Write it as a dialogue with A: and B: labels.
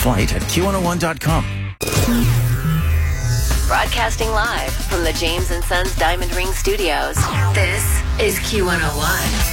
A: flight at Q101.com.
B: Broadcasting live from the James & Sons Diamond Ring Studios. This is Q101.